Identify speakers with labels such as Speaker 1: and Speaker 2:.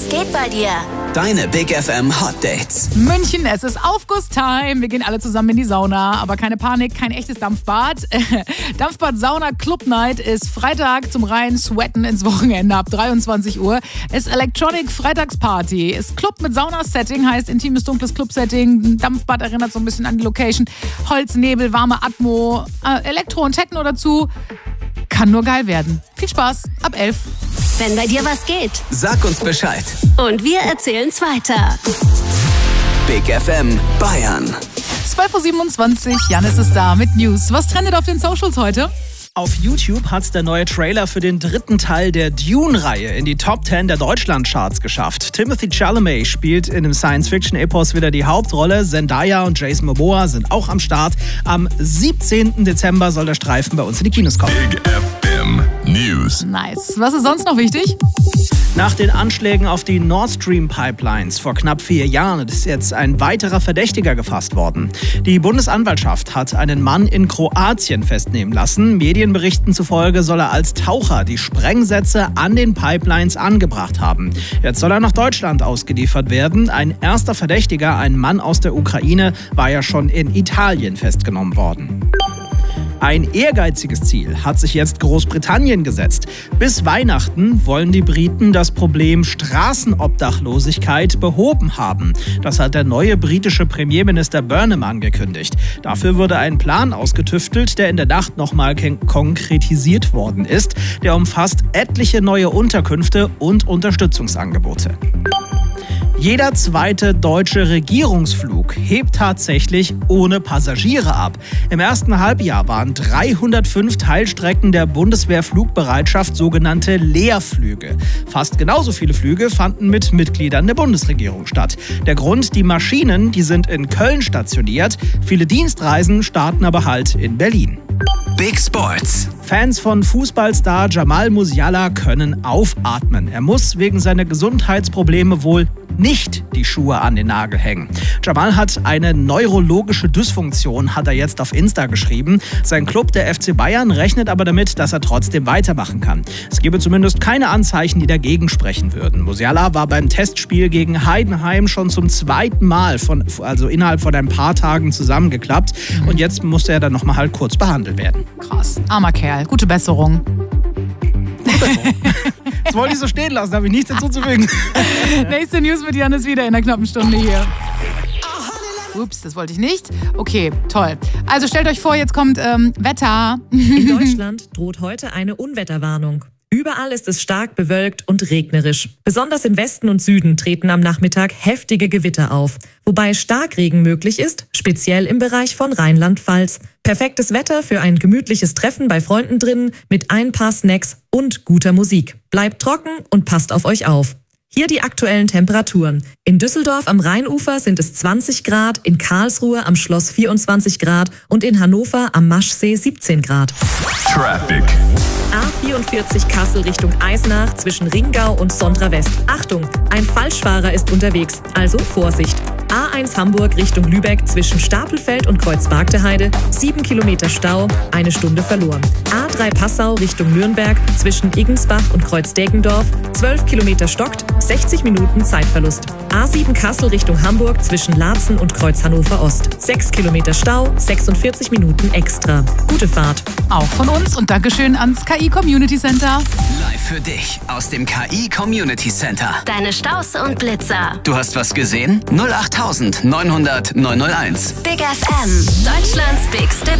Speaker 1: Was geht bei dir?
Speaker 2: Deine Big FM Hot Dates.
Speaker 3: München, es ist Aufgusstime. Wir gehen alle zusammen in die Sauna. Aber keine Panik, kein echtes Dampfbad. Dampfbad Sauna Club Night ist Freitag zum rein Sweaten ins Wochenende ab 23 Uhr. Ist Electronic Freitagsparty. Ist Club mit Saunasetting, heißt intimes, dunkles Clubsetting. Dampfbad erinnert so ein bisschen an die Location. Holz, Nebel, warme Atmo, Elektro und Techno dazu. Kann nur geil werden. Viel Spaß, ab 11.
Speaker 1: Wenn bei dir was geht.
Speaker 2: Sag uns Bescheid.
Speaker 1: Und wir erzählen's weiter.
Speaker 2: Big FM Bayern.
Speaker 3: 12.27 Uhr, Janis ist da mit News. Was trendet auf den Socials heute?
Speaker 4: Auf YouTube hat der neue Trailer für den dritten Teil der Dune-Reihe in die Top 10 der Deutschland-Charts geschafft. Timothy Chalamet spielt in dem Science-Fiction-Epos wieder die Hauptrolle. Zendaya und Jason Momoa sind auch am Start. Am 17. Dezember soll der Streifen bei uns in die Kinos kommen.
Speaker 5: Big FM News.
Speaker 3: Nice. Was ist sonst noch wichtig?
Speaker 4: Nach den Anschlägen auf die Nord Stream Pipelines vor knapp 4 Jahren ist jetzt ein weiterer Verdächtiger gefasst worden. Die Bundesanwaltschaft hat einen Mann in Kroatien festnehmen lassen. Medienberichten zufolge soll er als Taucher die Sprengsätze an den Pipelines angebracht haben. Jetzt soll er nach Deutschland ausgeliefert werden. Ein erster Verdächtiger, ein Mann aus der Ukraine, war ja schon in Italien festgenommen worden. Ein ehrgeiziges Ziel hat sich jetzt Großbritannien gesetzt. Bis Weihnachten wollen die Briten das Problem Straßenobdachlosigkeit behoben haben. Das hat der neue britische Premierminister Burnham angekündigt. Dafür wurde ein Plan ausgetüftelt, der in der Nacht nochmal konkretisiert worden ist. Der umfasst etliche neue Unterkünfte und Unterstützungsangebote. Jeder zweite deutsche Regierungsflug hebt tatsächlich ohne Passagiere ab. Im ersten Halbjahr waren 305 Teilstrecken der Bundeswehrflugbereitschaft sogenannte Leerflüge. Fast genauso viele Flüge fanden mit Mitgliedern der Bundesregierung statt. Der Grund, die Maschinen, die sind in Köln stationiert. Viele Dienstreisen starten aber halt in Berlin.
Speaker 2: Big Sports.
Speaker 4: Fans von Fußballstar Jamal Musiala können aufatmen. Er muss wegen seiner Gesundheitsprobleme wohl nicht die Schuhe an den Nagel hängen. Jamal hat eine neurologische Dysfunktion, hat er jetzt auf Insta geschrieben. Sein Club, der FC Bayern, rechnet aber damit, dass er trotzdem weitermachen kann. Es gebe zumindest keine Anzeichen, die dagegen sprechen würden. Musiala war beim Testspiel gegen Heidenheim schon zum zweiten Mal, innerhalb von ein paar Tagen zusammengeklappt. Und jetzt musste er dann nochmal halt kurz behandelt werden.
Speaker 3: Krass, armer Kerl. Gute Besserung.
Speaker 4: Das wollte ich so stehen lassen, habe ich nichts hinzuzufügen.
Speaker 3: Nächste News mit Janis wieder in der knappen Stunde hier. Ups, das wollte ich nicht. Okay, toll. Also stellt euch vor, jetzt kommt Wetter.
Speaker 6: In Deutschland droht heute eine Unwetterwarnung. Überall ist es stark bewölkt und regnerisch. Besonders im Westen und Süden treten am Nachmittag heftige Gewitter auf. Wobei Starkregen möglich ist, speziell im Bereich von Rheinland-Pfalz. Perfektes Wetter für ein gemütliches Treffen bei Freunden drinnen mit ein paar Snacks und guter Musik. Bleibt trocken und passt auf euch auf. Hier die aktuellen Temperaturen. In Düsseldorf am Rheinufer sind es 20 Grad, in Karlsruhe am Schloss 24 Grad und in Hannover am Maschsee 17 Grad.
Speaker 5: Traffic.
Speaker 6: A44 Kassel Richtung Eisenach zwischen Ringau und Sondra West. Achtung, ein Falschfahrer ist unterwegs, also Vorsicht. A1 Hamburg Richtung Lübeck zwischen Stapelfeld und Kreuzbargteheide, 7 Kilometer Stau, 1 Stunde verloren. A3 Passau Richtung Nürnberg zwischen Iggensbach und Kreuzdegendorf, 12 Kilometer stockt, 60 Minuten Zeitverlust. A7 Kassel Richtung Hamburg zwischen Laatzen und Kreuz Hannover Ost, 6 Kilometer Stau, 46 Minuten extra. Gute Fahrt.
Speaker 3: Auch von uns und Dankeschön ans KI Community Center.
Speaker 2: Live für dich aus dem KI Community Center.
Speaker 1: Deine Staus und Blitzer.
Speaker 2: Du hast was gesehen? 08900 901.
Speaker 1: Big FM. Deutschlands bigste